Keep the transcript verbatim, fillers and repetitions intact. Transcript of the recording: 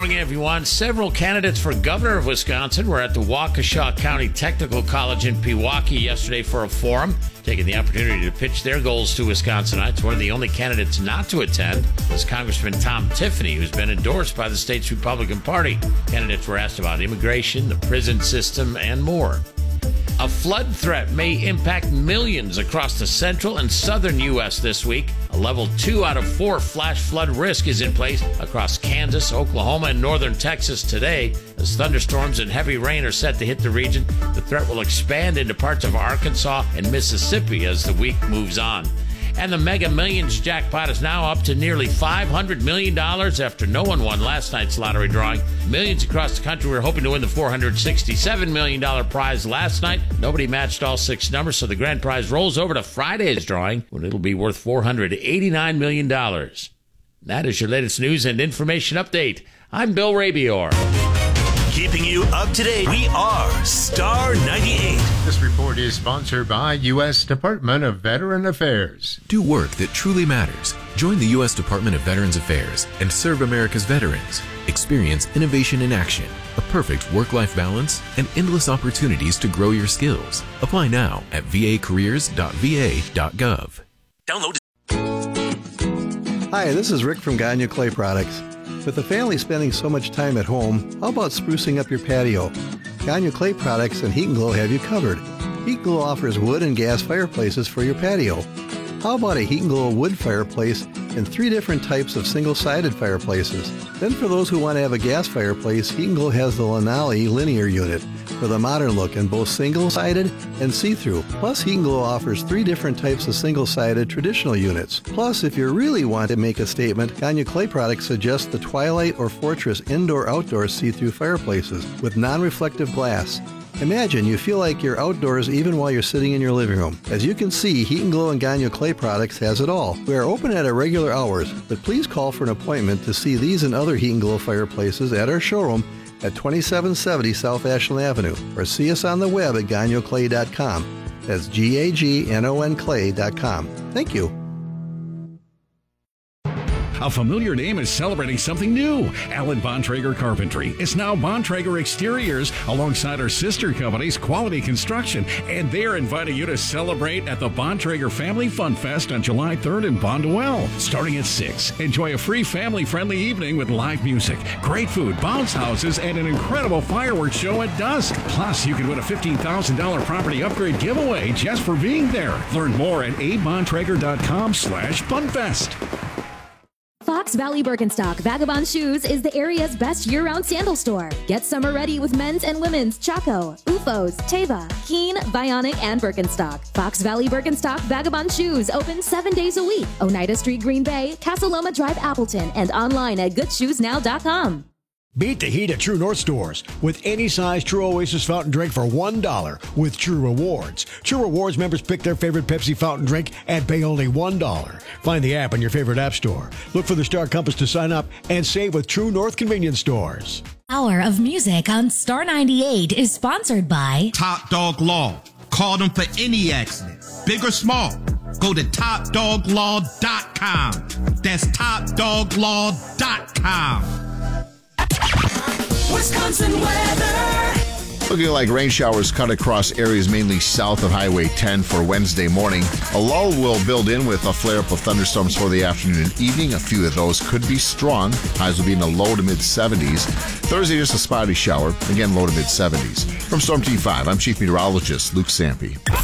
coming in, everyone. Several candidates for governor of Wisconsin were at the Waukesha County Technical College in Pewaukee yesterday for a forum, taking the opportunity to pitch their goals to Wisconsinites. One of the only candidates not to attend was Congressman Tom Tiffany, who's been endorsed by the state's Republican Party. Candidates were asked about immigration, the prison system, and more. A flood threat may impact millions across the central and southern U S this week. A level two out of four flash flood risk is in place across Kansas, Oklahoma, and northern Texas today. As thunderstorms and heavy rain are set to hit the region, the threat will expand into parts of Arkansas and Mississippi as the week moves on. And the Mega Millions jackpot is now up to nearly five hundred million dollars after no one won last night's lottery drawing. Millions across the country were hoping to win the four hundred sixty-seven million dollars prize last night. Nobody matched all six numbers, so the grand prize rolls over to Friday's drawing when it'll be worth four hundred eighty-nine million dollars. That is your latest news and information update. I'm Bill Rabior. Keeping you up to date, we are Star ninety-eight. This report is sponsored by U S Department of Veteran Affairs. Do work that truly matters. Join the U S Department of Veterans Affairs and serve America's veterans. Experience innovation in action, a perfect work-life balance, and endless opportunities to grow your skills. Apply now at v a careers dot v a dot gov. Download. Hi, this is Rick from Gagne Clay Products. With the family spending so much time at home, how about sprucing up your patio? Gagne Clay Products and Heat and Glow have you covered. Heat and Glow offers wood and gas fireplaces for your patio. How about a Heat and Glow wood fireplace and three different types of single-sided fireplaces? Then for those who want to have a gas fireplace, Heat and Glow has the Lanali linear unit for the modern look in both single-sided and see-through. Plus, Heat and Glow offers three different types of single-sided traditional units. Plus, if you really want to make a statement, Gagne Clay Products suggests the Twilight or Fortress indoor-outdoor see-through fireplaces with non-reflective glass. Imagine you feel like you're outdoors even while you're sitting in your living room. As you can see, Heat and Glow and Gagne Clay Products has it all. We are open at our regular hours, but please call for an appointment to see these and other Heat and Glow fireplaces at our showroom at twenty-seven seventy South Ashland Avenue, or see us on the web at gagne clay dot com. That's G A G N O N clay dot com. Thank you. A familiar name is celebrating something new. Alan Bontrager Carpentry is now Bontrager Exteriors alongside our sister companies, Quality Construction, and they're inviting you to celebrate at the Bontrager Family Fun Fest on July third in Bondwell. Starting at six, enjoy a free family-friendly evening with live music, great food, bounce houses, and an incredible fireworks show at dusk. Plus, you can win a fifteen thousand dollars property upgrade giveaway just for being there. Learn more at a bontrager dot com slash funfest. Fox Valley Birkenstock Vagabond Shoes is the area's best year-round sandal store. Get summer ready with men's and women's Chaco, U F Os, Teva, Keen, Bionic, and Birkenstock. Fox Valley Birkenstock Vagabond Shoes open seven days a week. Oneida Street, Green Bay, Casa Loma Drive, Appleton, and online at good shoes now dot com. Beat the heat at True North stores with any size True Oasis fountain drink for one dollar with True Rewards. True Rewards members pick their favorite Pepsi fountain drink and pay only one dollar. Find the app in your favorite app store. Look for the Star Compass to sign up and save with True North convenience stores. Hour of Music on Star ninety-eight is sponsored by Top Dog Law. Call them for any accident, big or small. Go to top dog law dot com. That's top dog law dot com. Wisconsin weather. Looking like rain showers cut across areas mainly south of Highway ten for Wednesday morning. A lull will build in with a flare-up of thunderstorms for the afternoon and evening. A few of those could be strong. Highs will be in the low to mid-seventies. Thursday, just a spotty shower. Again, low to mid-seventies. From Storm Team five, I'm Chief Meteorologist Luke Sampe.